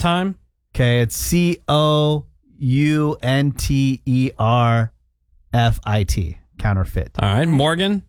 time? Okay, it's COUNTERFIT. Counterfeit. All right, Morgan.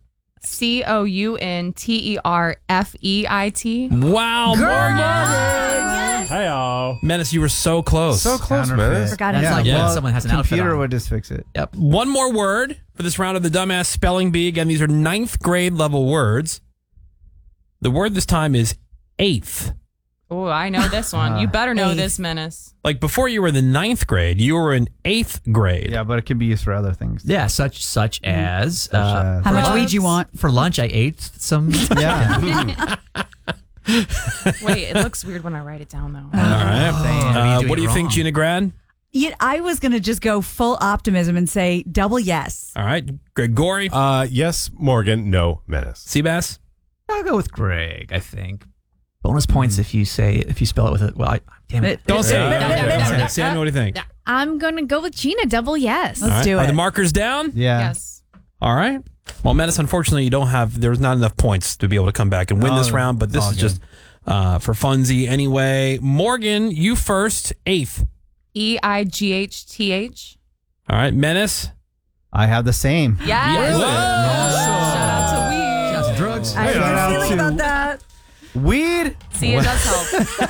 COUNTERFEIT. Wow, Morgan. Hey-o. Menace, you were so close. So close, Counterfeit. man. Forgot That's about like that. when someone has an outfit Computer on. would just fix it. Yep. One more word for this round of the Dumbass Spelling Bee. Again, these are 9th grade level words. The word this time is eighth. Oh, I know this one. You better know Eighth. this, Menace. Like before you were in the 9th grade, you were in 8th grade. Yeah, but it can be used for other things. Yeah, such as as- How much Drugs. weed you want? for lunch I ate some. Yeah. Wait, it looks weird when I write it down, though. All right. doing What do you it think, wrong. Gina Grad? I was going to just go full optimism and say double yes. All right. Gregory? Yes, Morgan. No, Menace. Seabass? I'll go with Greg, I think. Bonus points if you spell it with it. Well, damn it. Don't say No, it. no, no, no, Don't say no. it. Sam, what do you think? I'm going to go with Gina. Double yes. Let's All right. do Are it. the markers down? Yeah. Yes. All right. Well, Menace, unfortunately, there's not enough points to be able to come back and win this Oh, round, but this all is just for funsies anyway. Morgan, you first, 8th. EIGHTH. All right. Menace? I have the same. Yes. Whoa. Shout out to weed. Got some drugs. I had Shout a out feeling to- about that. Weed? See, it does help.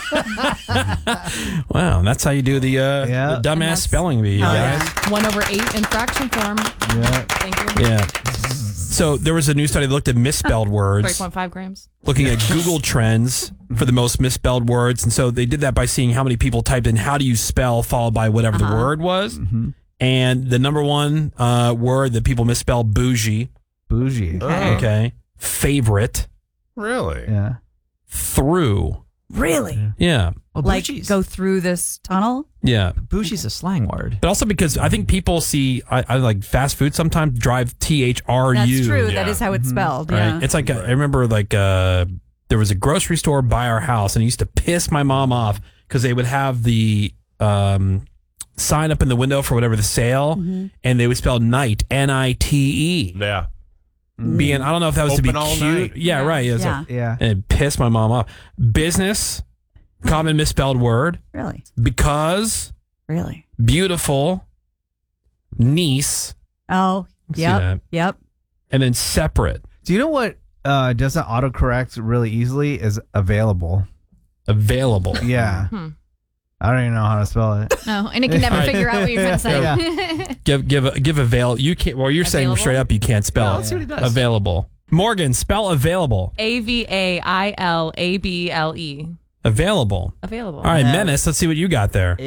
Wow, that's how you do the Yeah. dumbass that's- spelling bee, you guys. 1/8 in fraction form. Yeah. Thank you. Yeah. So there was a new study that looked at misspelled words, 3.5 grams. looking at Google Trends for the most misspelled words. And so they did that by seeing how many people typed in how do you spell followed by whatever the word was. And the number one word that people misspelled, bougie. Bougie. Okay. Favorite. Really? Yeah. Through. Really? Yeah. Well, Like bougie's, go through this tunnel? Yeah. bougie's a slang word. But also because I think people see, I like fast food sometimes drive THRU. That's true. Yeah. That is how it's spelled. Right. Yeah. It's like, I remember like there was a grocery store by our house and it used to piss my mom off because they would have the sign up in the window for whatever the sale and they would spell night, NITE. Yeah. Being, I don't know if that was to be Open all cute. night. Yeah, right. It was Yeah. like- Yeah. and it pissed my mom off. Business, common misspelled word. Really? Because, Really? beautiful, niece, Oh, See yep. that. Yep. and then separate. Do you know what doesn't autocorrect really easily is available? Available. Yeah. I don't even know how to spell it. No, and it can never figure out what you're trying to say. Yeah. Give avail. You can't. Well, you're saying Available? straight up you can't spell Yeah, it. let's see what he does. Available. Morgan, spell available. AVAILABLE. Available. Available. All right, Menace. Let's see what you got there.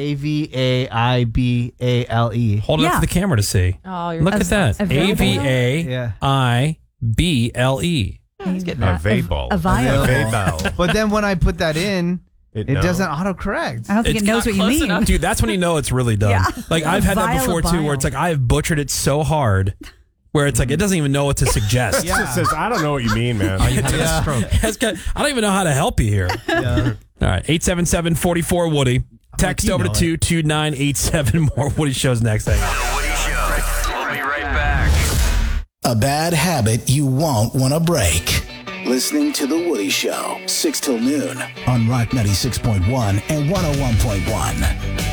AVAIBALE. Hold it up Yeah. for the camera to see. Oh, you're Look at that. Available. Yeah. AVAIBLE. He's getting A that. Vabal. Available. Vabal. But then when I put that in, it knows. doesn't autocorrect. I don't think It's it knows not what you close mean. enough. Dude, that's when you know it's really dumb. Yeah. Like I've had that Vile before too, where it's like I have butchered it so hard, where it's like it doesn't even know what to suggest. It just says, I don't know what you mean, man. It's got- I don't even know how to help you here. Yeah. All right, 877-44-WOODY. Text you over to know it. 22987. More Woody Show's next thing. Woody Show. We'll be right back. A bad habit you won't want to break. Listening to The Woody Show, 6 till noon on Rock 96.1 and 101.1.